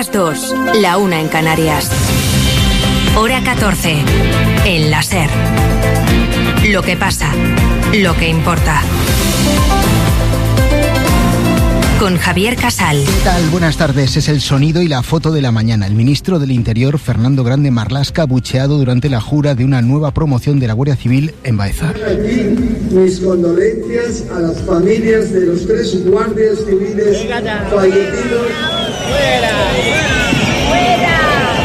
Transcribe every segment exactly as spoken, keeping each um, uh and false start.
las dos, la una en Canarias. Hora catorce, en la SER. Lo que pasa, lo que importa. Con Javier Casal. ¿Qué tal? Buenas tardes. Es el sonido y la foto de la mañana. El ministro del Interior, Fernando Grande Marlaska, bucheado durante la jura de una nueva promoción de la Guardia Civil en Baeza. Aquí mis condolencias a las familias de los tres guardias civiles fallecidos. ¡Fuera! ¡Fuera!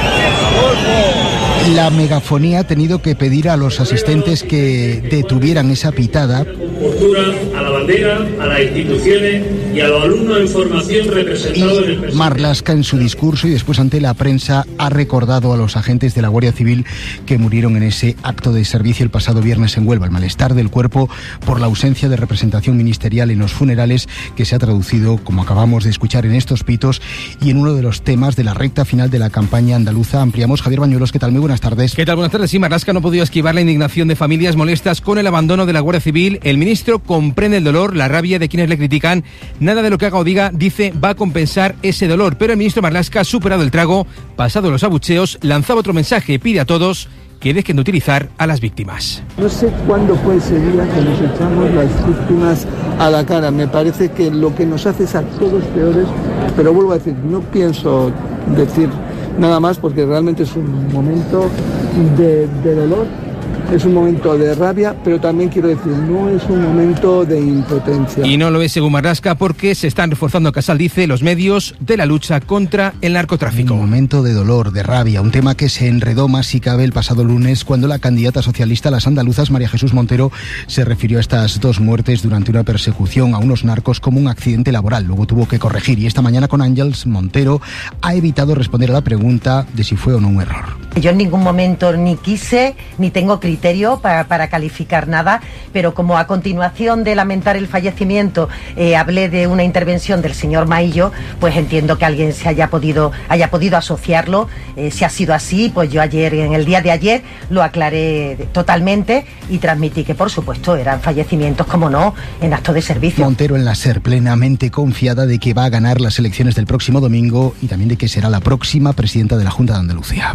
La megafonía ha tenido que pedir a los asistentes que detuvieran esa pitada. Postura a la bandera, a las instituciones y a los alumnos en formación representados en el presidente. Marlaska, en su discurso y después ante la prensa, ha recordado a los agentes de la Guardia Civil que murieron en ese acto de servicio el pasado viernes en Huelva. El malestar del cuerpo por la ausencia de representación ministerial en los funerales, que se ha traducido, como acabamos de escuchar, en estos pitos y en uno de los temas de la recta final de la campaña andaluza. Ampliamos. Javier Bañuelos, ¿qué tal? Muy buenas tardes. ¿Qué tal? Buenas tardes. Sí, Marlaska no ha podido esquivar la indignación de familias molestas con el abandono de la Guardia Civil. El ministro comprende el dolor, la rabia de quienes le critican. Nada de lo que haga o diga, dice, va a compensar ese dolor. Pero el ministro Marlaska, superado el trago, pasado los abucheos, lanzaba otro mensaje. Pide a todos que dejen de utilizar a las víctimas. No sé cuándo fue ese día que nos echamos las víctimas a la cara. Me parece que lo que nos hace es a todos peores, pero vuelvo a decir, no pienso decir nada más porque realmente es un momento de, de dolor, es un momento de rabia, pero también quiero decir, no es un momento de impotencia. Y no lo es según Marlaska porque se están reforzando, Casal dice, los medios de la lucha contra el narcotráfico. Un momento de dolor, de rabia, un tema que se enredó más si cabe el pasado lunes cuando la candidata socialista a las andaluzas, María Jesús Montero, se refirió a estas dos muertes durante una persecución a unos narcos como un accidente laboral. Luego tuvo que corregir y esta mañana con Ángels Montero ha evitado responder a la pregunta de si fue o no un error. Yo en ningún momento ni quise, ni tengo criterio para, para calificar nada, pero como a continuación de lamentar el fallecimiento eh, hablé de una intervención del señor Maillo, pues entiendo que alguien se haya podido, haya podido asociarlo. Eh, si ha sido así, pues yo ayer, en el día de ayer, lo aclaré totalmente y transmití que, por supuesto, eran fallecimientos, como no, en acto de servicio. Montero en la SER, plenamente confiada de que va a ganar las elecciones del próximo domingo y también de que será la próxima presidenta de la Junta de Andalucía.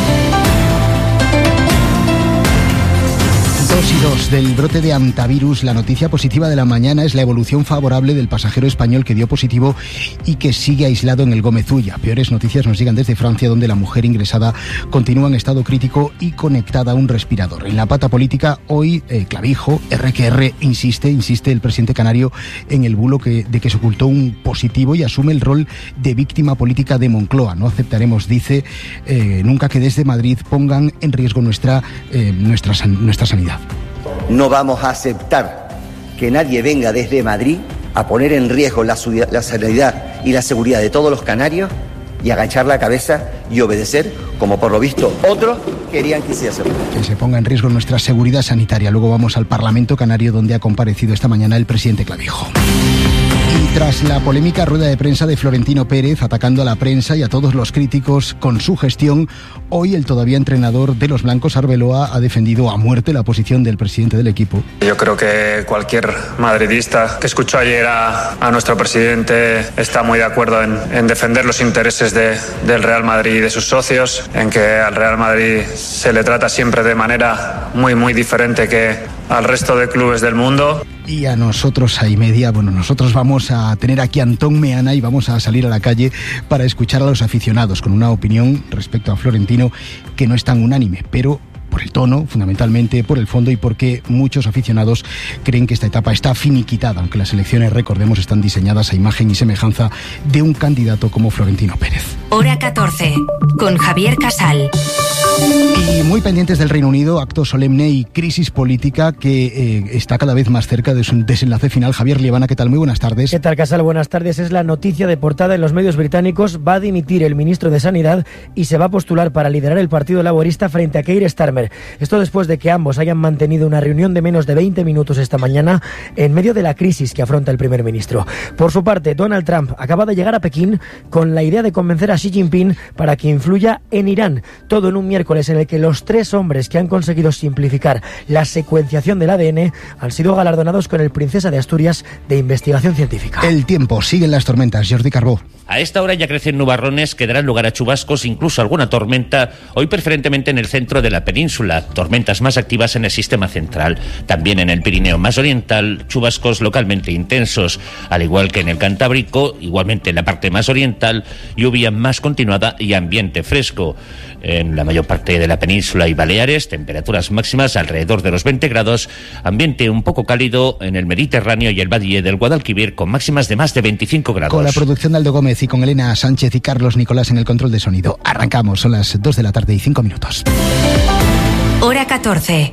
Dos y dos del brote de hantavirus. La noticia positiva de la mañana es la evolución favorable del pasajero español que dio positivo y que sigue aislado en el Gómez Ulla. Peores noticias nos llegan desde Francia, donde la mujer ingresada continúa en estado crítico y conectada a un respirador. En la pata política, hoy, eh, Clavijo, erre que erre, insiste, insiste el presidente canario en el bulo que, de que se ocultó un positivo y asume el rol de víctima política de Moncloa. No aceptaremos, dice, eh, nunca que desde Madrid pongan en riesgo nuestra, eh, nuestra, nuestra sanidad. No vamos a aceptar que nadie venga desde Madrid a poner en riesgo la, la sanidad y la seguridad de todos los canarios y agachar la cabeza y obedecer, como por lo visto otros querían que se hacerlo. Que se ponga en riesgo nuestra seguridad sanitaria. Luego vamos al Parlamento Canario, donde ha comparecido esta mañana el presidente Clavijo. Y tras la polémica rueda de prensa de Florentino Pérez atacando a la prensa y a todos los críticos con su gestión, hoy el todavía entrenador de los blancos, Arbeloa, ha defendido a muerte la posición del presidente del equipo. Yo creo que cualquier madridista que escuchó ayer a, a nuestro presidente está muy de acuerdo en, en defender los intereses de, del Real Madrid y de sus socios, en que al Real Madrid se le trata siempre de manera muy, muy diferente que al resto de clubes del mundo. Y a nosotros, a y media, bueno, nosotros vamos a tener aquí a Antón Meana y vamos a salir a la calle para escuchar a los aficionados con una opinión respecto a Florentino que no es tan unánime, pero por el tono, fundamentalmente por el fondo y porque muchos aficionados creen que esta etapa está finiquitada, aunque las elecciones, recordemos, están diseñadas a imagen y semejanza de un candidato como Florentino Pérez. Hora catorce, con Javier Casal. Y muy pendientes del Reino Unido, acto solemne y crisis política que eh, está cada vez más cerca de su desenlace final. Javier Liebana, ¿qué tal? Muy buenas tardes. ¿Qué tal, Casal? Buenas tardes. Es la noticia de portada en los medios británicos. Va a dimitir el ministro de Sanidad y se va a postular para liderar el Partido Laborista frente a Keir Starmer. Esto después de que ambos hayan mantenido una reunión de menos de veinte minutos esta mañana en medio de la crisis que afronta el primer ministro. Por su parte, Donald Trump acaba de llegar a Pekín con la idea de convencer a Xi Jinping para que influya en Irán. Todo en un miércoles en el que los tres hombres que han conseguido simplificar la secuenciación del A D N han sido galardonados con el Princesa de Asturias de Investigación Científica. El tiempo, siguen las tormentas. Jordi Carbó. A esta hora ya crecen nubarrones que darán lugar a chubascos, incluso alguna tormenta, hoy preferentemente en el centro de la península, tormentas más activas en el sistema central. También en el Pirineo más oriental, chubascos localmente intensos, al igual que en el Cantábrico, igualmente en la parte más oriental, lluvia más continuada y ambiente fresco. En la mayor parte de la península y Baleares, temperaturas máximas alrededor de los veinte grados, ambiente un poco cálido en el Mediterráneo y el Valle del Guadalquivir con máximas de más de veinticinco grados. Con la producción de Aldo Gómez y con Elena Sánchez y Carlos Nicolás en el control de sonido. Arrancamos, son las dos de la tarde y cinco minutos. Hora catorce.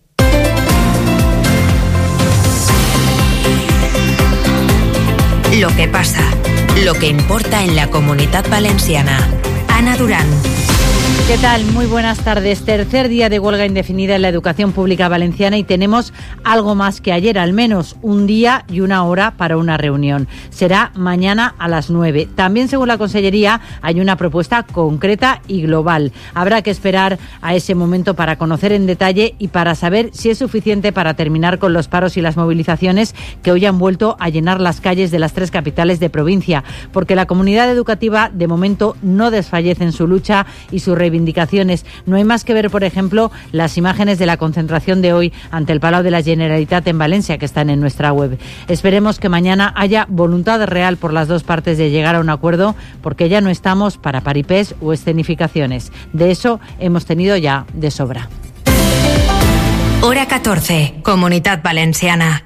Lo que pasa, lo que importa en la Comunitat Valenciana. Ana Durán. ¿Qué tal? Muy buenas tardes. Tercer día de huelga indefinida en la educación pública valenciana y tenemos algo más que ayer, al menos un día y una hora para una reunión. Será mañana a las nueve. También, según la Consellería, hay una propuesta concreta y global. Habrá que esperar a ese momento para conocer en detalle y para saber si es suficiente para terminar con los paros y las movilizaciones que hoy han vuelto a llenar las calles de las tres capitales de provincia, porque la comunidad educativa de momento no desfallece en su lucha y su reivindicaciones. No hay más que ver, por ejemplo, las imágenes de la concentración de hoy ante el Palau de la Generalitat en Valencia, que están en nuestra web. Esperemos que mañana haya voluntad real por las dos partes de llegar a un acuerdo, porque ya no estamos para paripés o escenificaciones. De eso hemos tenido ya de sobra. Hora catorce, Comunitat Valenciana.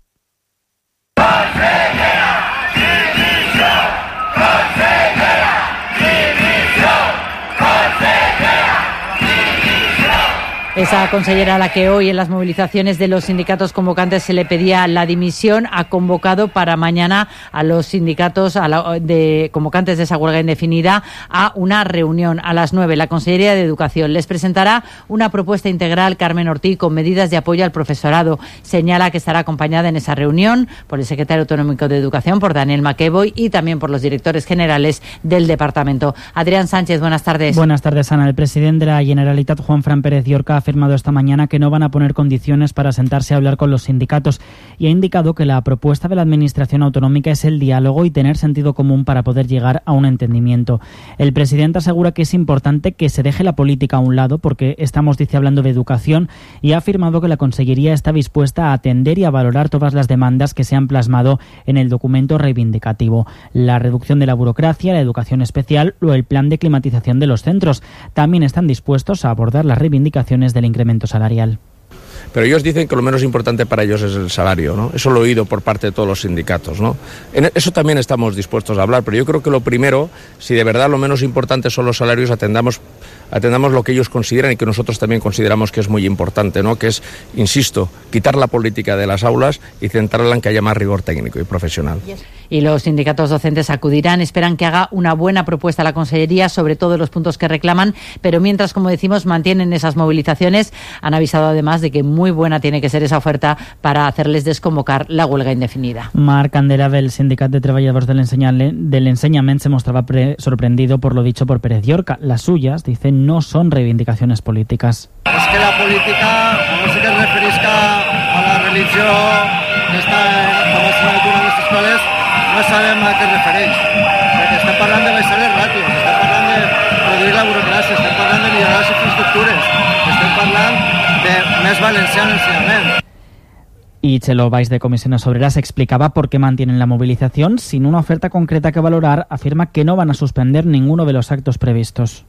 Esa consellera a la que hoy en las movilizaciones de los sindicatos convocantes se le pedía la dimisión ha convocado para mañana a los sindicatos a la, de convocantes de esa huelga indefinida a una reunión a las nueve. La Consellería de Educación les presentará una propuesta integral, Carmen Ortiz, con medidas de apoyo al profesorado. Señala que estará acompañada en esa reunión por el secretario autonómico de Educación, por Daniel Maqueboy, y también por los directores generales del departamento. Adrián Sánchez, buenas tardes. Buenas tardes, Ana. El presidente de la Generalitat, Juanfran Pérez Llorca, ha afirmado esta mañana que no van a poner condiciones para sentarse a hablar con los sindicatos y ha indicado que la propuesta de la Administración autonómica es el diálogo y tener sentido común para poder llegar a un entendimiento. El presidente asegura que es importante que se deje la política a un lado porque estamos, dice, hablando de educación, y ha afirmado que la Consellería está dispuesta a atender y a valorar todas las demandas que se han plasmado en el documento reivindicativo. La reducción de la burocracia, la educación especial o el plan de climatización de los centros. También están dispuestos a abordar las reivindicaciones del incremento salarial. Pero ellos dicen que lo menos importante para ellos es el salario, ¿no? Eso lo he oído por parte de todos los sindicatos, ¿no? En eso también estamos dispuestos a hablar, pero yo creo que lo primero, si de verdad lo menos importante son los salarios, atendamos, atendamos lo que ellos consideran y que nosotros también consideramos que es muy importante, ¿no? Que es, insisto, quitar la política de las aulas y centrarla en que haya más rigor técnico y profesional. Y los sindicatos docentes acudirán, esperan que haga una buena propuesta a la Consellería sobre todos los puntos que reclaman, pero mientras, como decimos, mantienen esas movilizaciones. Han avisado además de que muy buena tiene que ser esa oferta para hacerles desconvocar la huelga indefinida. Marc Candela, del Sindicat de Treballadors del Enseñament, se mostraba pre- sorprendido por lo dicho por Pérez Llorca. Las suyas, dice, no son reivindicaciones políticas. És que la política, a no sé que es referisca a la religió que està com a assignatura en les escoles, no sabem a què es refereix. Perquè estem parlant de baixar les ràtios, estem parlant de reduir la burocràcia, estem parlant de millorar les infraestructures, estem parlant de més valencià en l'ensenyament. Y Chelo Valls, de Comisiones Obreras, explicaba por qué mantienen la movilización. Sin una oferta concreta que valorar, afirma que no van a suspender ninguno de los actos previstos.